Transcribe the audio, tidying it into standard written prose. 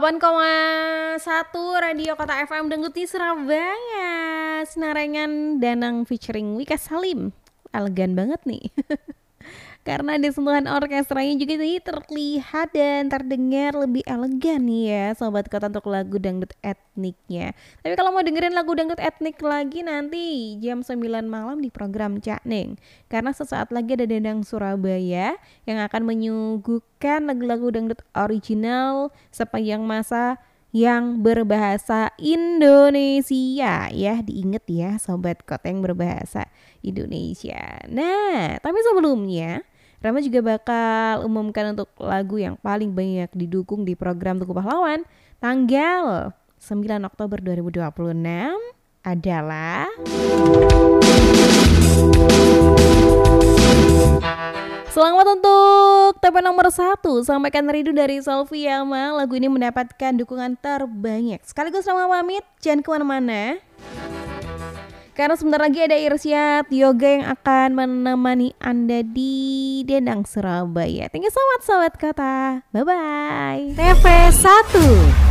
8,1 Radio Kota FM Dangdut di Surabaya. Sinarengan Danang featuring Wika Salim. Elegan banget nih. Karena ada sentuhan orkestranya juga nih terlihat dan terdengar lebih elegan nih ya Sobat Kota untuk lagu dangdut etniknya. Tapi kalau mau dengerin lagu dangdut etnik lagi nanti jam 9 malam di program Cak Ning. Karena sesaat lagi ada Danang Surabaya yang akan menyuguhkan lagu-lagu dangdut original sepanjang masa yang berbahasa Indonesia ya. Diinget ya Sobat Kota yang berbahasa Indonesia. Nah, tapi sebelumnya Rama juga bakal umumkan untuk lagu yang paling banyak didukung di program Tugu Pahlawan tanggal 9 Oktober 2026 adalah selamat untuk TP nomor 1 Sampaikan Rindu dari Solviama. Lagu ini mendapatkan dukungan terbanyak. Sekaligus Rama pamit, jangan kemana-mana karena sebentar lagi ada Irsyad Yoga yang akan menemani Anda di Danang Surabaya. Thank you so much Sobat Kota. Bye-bye. TV 1